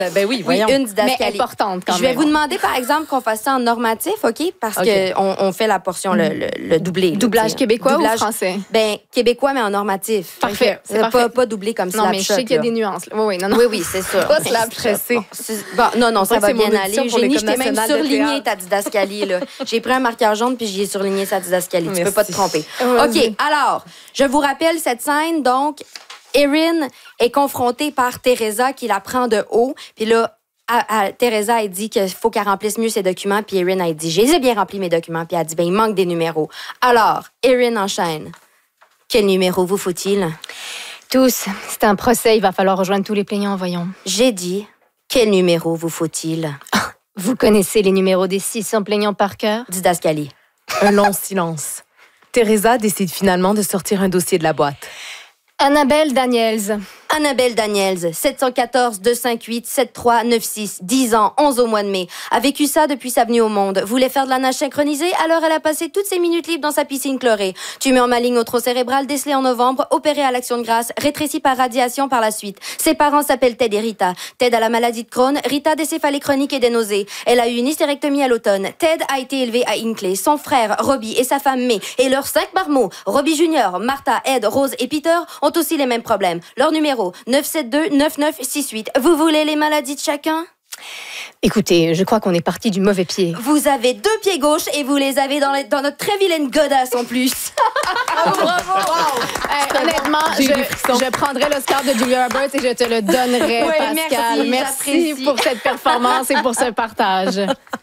Ben oui, voyons. Oui, une didascalie. Mais importante quand même. Je vais vous demander, par exemple, qu'on fasse ça en normatif, OK? Parce qu'on fait la portion, le doublé. Doublage québécois ou français? Ben, québécois, mais en normatif. Parfait. C'est parfait. Pas doublé comme non, Slapshot. Mais je sais qu'il y a des nuances. Oui, non. Oui, c'est sûr. Pas Slapshot. Non, ça va bien aller. Génie, je t'ai même surligné ta didascalie. J'ai pris un marqueur jaune puis j'y ai surligné sa didascalie. Tu peux pas te tromper. OK, alors, je vous rappelle cette scène. Donc, Erin est confrontée par Teresa qui la prend de haut. Puis là, Teresa, elle dit qu'il faut qu'elle remplisse mieux ses documents. Puis Erin, elle dit, j'ai bien rempli mes documents. Puis elle dit, ben il manque des numéros. Alors, Erin enchaîne. Quel numéro vous faut-il? Tous. C'est un procès. Il va falloir rejoindre tous les plaignants, voyons. J'ai dit, quel numéro vous faut-il? Vous connaissez les numéros des 600 plaignants par cœur? Didascalie. Un long silence. Teresa décide finalement de sortir un dossier de la boîte. Annabelle Daniels. Annabelle Daniels, 714-258-7396, 10 ans, 11 au mois de mai. A vécu ça depuis sa venue au monde. Voulait faire de la nage synchronisée, alors elle a passé toutes ses minutes libres dans sa piscine chlorée. Tumeur maligne au tronc cérébral décelée en novembre, opérée à l'action de grâce, rétrécie par radiation par la suite. Ses parents s'appellent Ted et Rita. Ted a la maladie de Crohn, Rita des céphalées chroniques et des nausées. Elle a eu une hystérectomie à l'automne. Ted a été élevé à Hinckley. Son frère, Robbie, et sa femme May, et leurs 5 marmots, Robbie Junior, Martha, Ed, Rose et Peter, ont aussi les mêmes problèmes. Leur numéro 972-9968. Vous voulez les maladies de chacun? Écoutez, je crois qu'on est parti du mauvais pied. Vous avez 2 pieds gauches et vous les avez dans notre très vilaine godasse en plus. Bravo! Wow. Honnêtement, je prendrai l'Oscar de Julia Roberts et je te le donnerai, Pascal. Merci pour cette performance et pour ce partage.